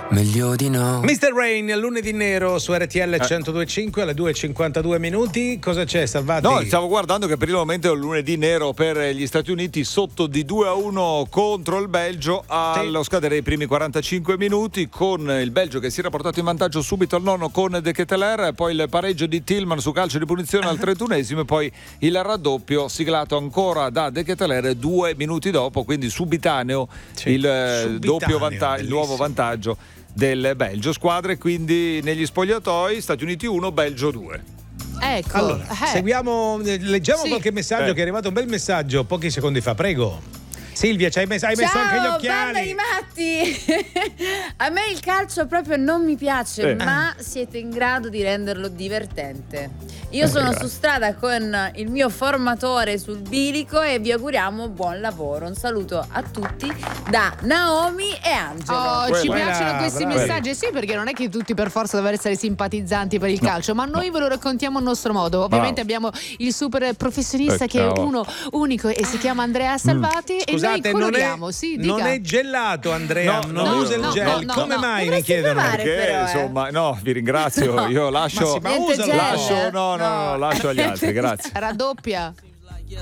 Meglio di no. Mr. Rain, lunedì nero su RTL 102.5 alle 2:52 minuti. Cosa c'è, Salvati? No, stavo guardando che per il momento è un lunedì nero per gli Stati Uniti, sotto di 2-1 contro il Belgio allo scadere dei primi 45 minuti, con il Belgio che si era portato in vantaggio subito al nono con De Ketelaere, poi il pareggio di Tillman su calcio di punizione al 31esimo e poi il raddoppio siglato ancora da De Ketelaere 2 minuti dopo, quindi subitaneo, doppio vantaggio, il nuovo vantaggio del Belgio. Squadre quindi negli spogliatoi: Stati Uniti 1, Belgio 2. Ecco, Allora, leggiamo qualche messaggio che è arrivato, un bel messaggio pochi secondi fa, prego. Silvia, hai messo anche gli occhiali. Banda di matti! A me il calcio proprio non mi piace, ma siete in grado di renderlo divertente. Io sono su strada con il mio formatore sul bilico e vi auguriamo buon lavoro. Un saluto a tutti da Naomi e Angelo. Ci piacciono questi messaggi, sì, perché non è che tutti per forza devono essere simpatizzanti per il calcio, ma noi ve lo raccontiamo a nostro modo. Ovviamente abbiamo il super professionista che è uno unico e si chiama Andrea Salvati. Scusate, e noi coloriamo, non è gelato, Andrea, non usa il gel. Come mai mi chiedono? Perché insomma, vi ringrazio. Io lascio agli altri, grazie. Raddoppia.